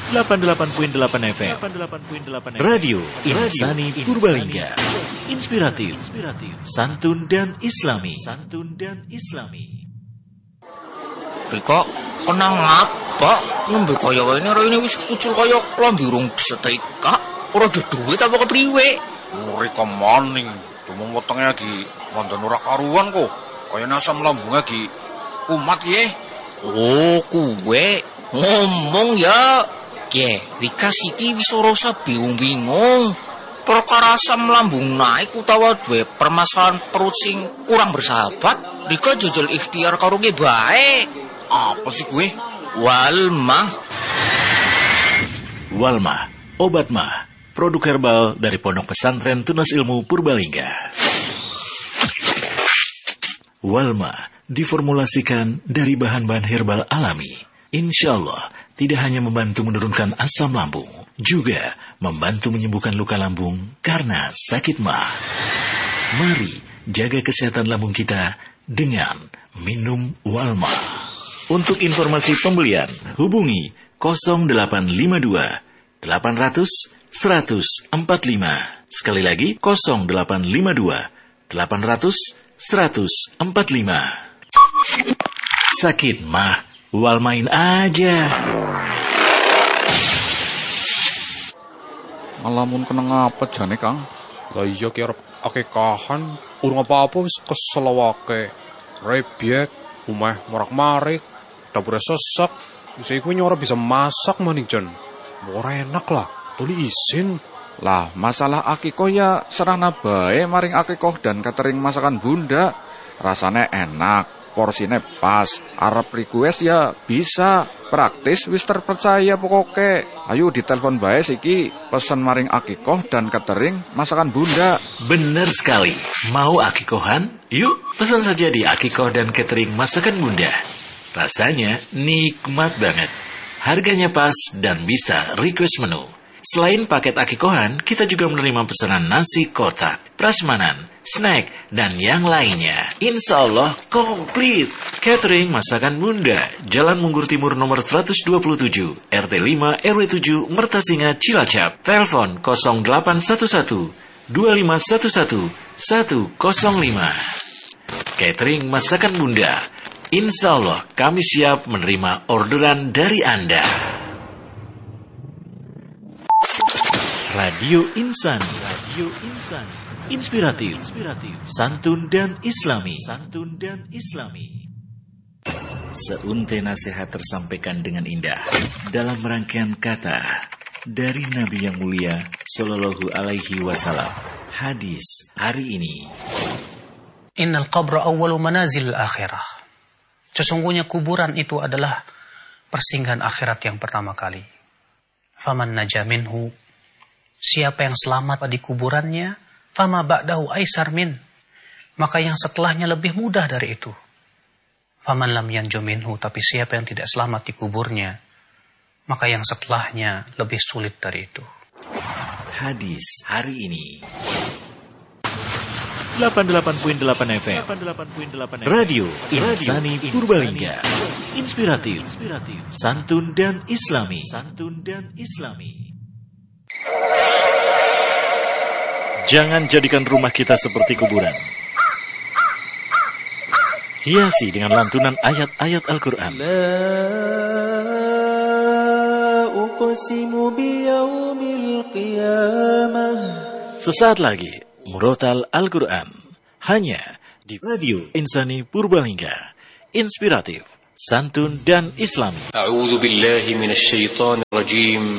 88.8 FM. Radio Insani Purbalingga. Inspiratif, santun dan islami. Rika, kenang apa? Nembe kaya ini wis kucul kaya klambi urung setrika. Ora ada duit apa kepriwe? Rika maning, cuma wetenge lagi wonten ora karuan kok. Kaya asam lambung lagi kumat ye. Oh, kuwe ngomong ya. Rika siki wis ora bingung-bingung. Perkara asam lambung naik utawa duwe permasalahan perut sing kurang bersahabat, Rika jajal ikhtiar karo ge bae. Apa sih gue? Walmah, obat mah, produk herbal dari Pondok Pesantren Tunas Ilmu Purbalingga. Walmah diformulasikan dari bahan-bahan herbal alami. Insya Allah tidak hanya membantu menurunkan asam lambung, juga membantu menyembuhkan luka lambung karena sakit mah. Mari jaga kesehatan lambung kita dengan minum Walmah. Untuk informasi pembelian, hubungi 0852 800 145. Sekali lagi 0852 800 145. Sakit mah, Walmain aja. Ngalamun kena ngapa jane, Kang? Lah iya ki arep akekahan, urung apa-apa wis kesel awake. Rebyek, umeh marak-marik, dapure sesek. Wis iku ora bisa masak maning jan. Ora enak lah, tuli isin. Lah, masalah akikoh ya serana bae maring akikoh dan catering masakan Bunda. Rasane enak, porsine pas, arep request ya bisa. Praktis wis terpercaya pokoke. Ayo ditelepon bae siki, pesen maring akikoh dan catering masakan Bunda. Bener sekali. Mau akikohan? Yuk, pesan saja di akikoh dan catering masakan Bunda. Rasanya nikmat banget. Harganya pas dan bisa request menu. Selain paket akikohan, kita juga menerima pesanan nasi kotak, prasmanan, snack, dan yang lainnya. Insya Allah komplit. Catering masakan Bunda, Jalan Munggur Timur nomor 127, RT 5 RW 7, Mertasinga, Cilacap. Telepon 0811 2511 105. Catering masakan Bunda. Insya Allah kami siap menerima orderan dari Anda. Radio Insani. Inspiratif, santun dan islami. Seuntai nasihat tersampaikan dengan indah dalam rangkaian kata dari Nabi yang mulia Sallallahu Alaihi Wasallam. Hadis hari ini. Innal qabra awwalu manazil akhirah. Sesungguhnya kuburan itu adalah persinggahan akhirat yang pertama kali. Faman naja minhu, siapa yang selamat di kuburannya, fama ba'dahu aisar min, maka yang setelahnya lebih mudah dari itu. Faman lam yanju minhu, tapi siapa yang tidak selamat di kuburnya, maka yang setelahnya lebih sulit dari itu. Hadis hari ini. 88.8 FM. Radio Insani Purbalingga. Inspiratif, santun dan islami. Jangan jadikan rumah kita seperti kuburan. Hiasi dengan lantunan ayat-ayat Al-Quran. La uqsimu biyaumil qiyamah. Sesaat lagi Murotal Al-Quran, hanya di Radio Insani Purbalingga. Inspiratif, santun dan islami. A'udzu billahi minasy syaithanir rajim.